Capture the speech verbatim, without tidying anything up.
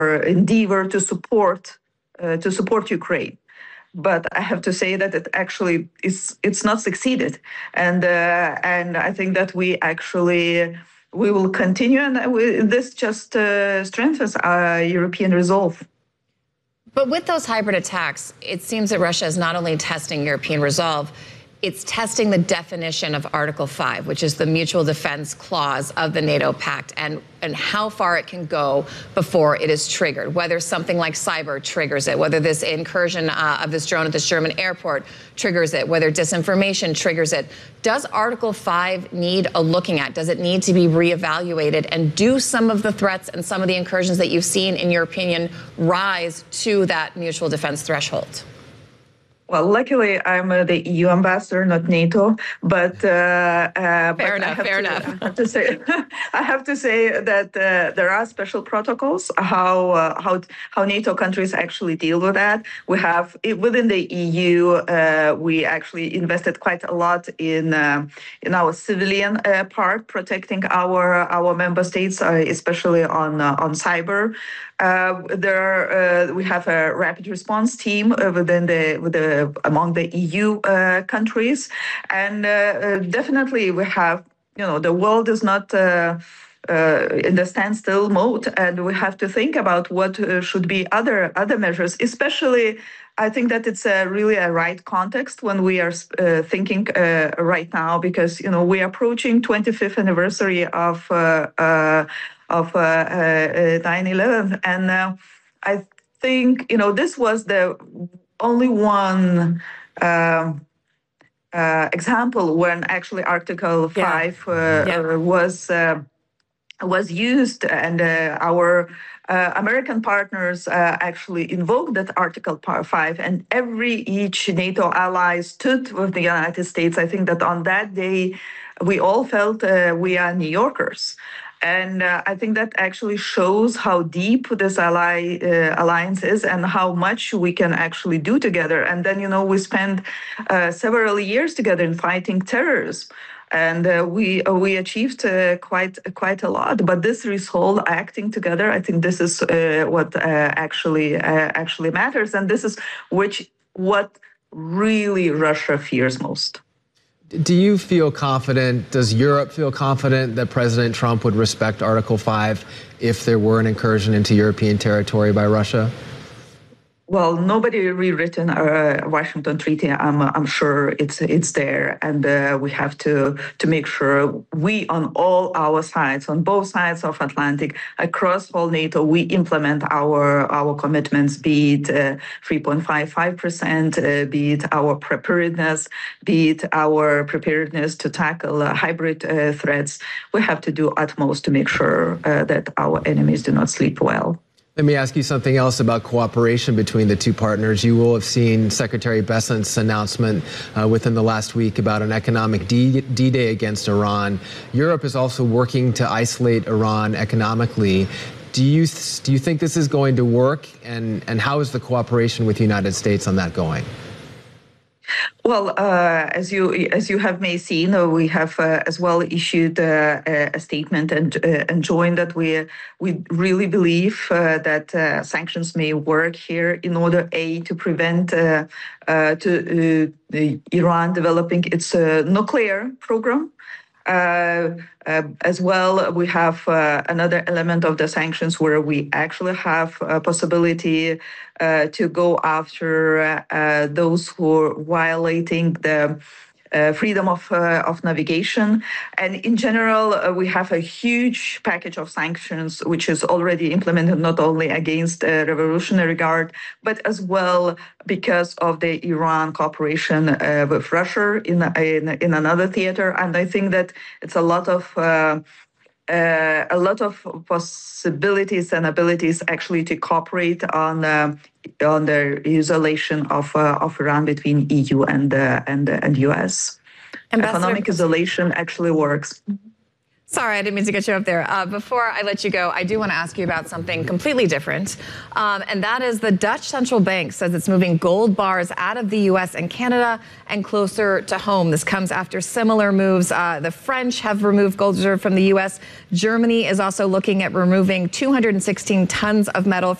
endeavor to support uh, to support Ukraine. But I have to say that it actually is it's not succeeded, and uh, and I think that we actually we will continue, and we, this just uh, strengthens our European resolve. But with those hybrid attacks, it seems that Russia is not only testing European resolve, it's testing the definition of Article five, which is the mutual defense clause of the NATO pact, and, and how far it can go before it is triggered, whether something like cyber triggers it, whether this incursion uh, of this drone at this German airport triggers it, whether disinformation triggers it. Does Article five need a looking at? Does it need to be reevaluated? And do some of the threats and some of the incursions that you've seen, in your opinion, rise to that mutual defense threshold? Well, luckily, I'm uh, the E U ambassador, not NATO. But, uh, uh, fair but enough. I have fair to, enough. I have to say, I have to say that uh, there are special protocols how uh, how how NATO countries actually deal with that. We have within the E U, uh, we actually invested quite a lot in uh, in our civilian uh, part, protecting our our member states, uh, especially on uh, on cyber. Uh, there, uh, we have a rapid response team uh, within the, with the among the E U uh, countries, and uh, definitely we have. You know, the world is not uh, uh, in the standstill mode, and we have to think about what uh, should be other other measures. Especially, I think that it's a really a right context when we are uh, thinking uh, right now, because you know we are approaching twenty-fifth anniversary of. Uh, uh, of uh, uh, nine eleven. And uh, I think, you know, this was the only one uh, uh, example when actually Article yeah. five uh, yeah. was uh, was used, and uh, our uh, American partners uh, actually invoked that Article five, and every each NATO ally stood with the United States. I think that on that day, we all felt uh, we are New Yorkers. And uh, I think that actually shows how deep this ally uh, alliance is and how much we can actually do together. And then, you know, we spent uh, several years together in fighting terrorism. And uh, we uh, we achieved uh, quite quite a lot. But this resolve, acting together, I think this is uh, what uh, actually uh, actually matters. And this is which what really Russia fears most. Do you feel confident, does Europe feel confident that President Trump would respect Article five if there were an incursion into European territory by Russia? Well, nobody rewritten a Washington Treaty. I'm I'm sure it's it's there, and uh, we have to to make sure we on all our sides, on both sides of Atlantic, across all NATO, we implement our our commitments, be it uh, three point five five percent, uh, be it our preparedness, be it our preparedness to tackle uh, hybrid uh, threats. We have to do utmost to make sure uh, that our enemies do not sleep well. Let me ask you something else about cooperation between the two partners. You will have seen Secretary Bessent's announcement uh, within the last week about an economic D-Day against Iran. Europe is also working to isolate Iran economically. Do you do you think this is going to work? And, and how is the cooperation with the United States on that going? Well, uh, as you as you have may seen, uh, we have uh, as well issued uh, a statement and uh, and joined that we we really believe uh, that uh, sanctions may work here in order a to prevent uh, uh, to uh, Iran developing its uh, nuclear program. Uh, uh, as well, we have uh, another element of the sanctions where we actually have a possibility uh, to go after uh, those who are violating the uh, freedom of uh, of navigation. And in general, uh, we have a huge package of sanctions which is already implemented not only against uh, Revolutionary Guard, but as well because of the Iran cooperation uh, with Russia in, in in another theater. And I think that it's a lot of uh, uh, a lot of possibilities and abilities actually to cooperate on uh, on the isolation of uh, of Iran between E U and uh, and uh, and U S. Ambassador, economic isolation actually works. Sorry, I didn't mean to get you up there. Uh, before I let you go, I do want to ask you about something completely different, um, and that is the Dutch Central Bank says it's moving gold bars out of the U S and Canada and closer to home. This comes after similar moves. Uh, the French have removed gold reserve from the U S. Germany is also looking at removing two hundred sixteen tons of metal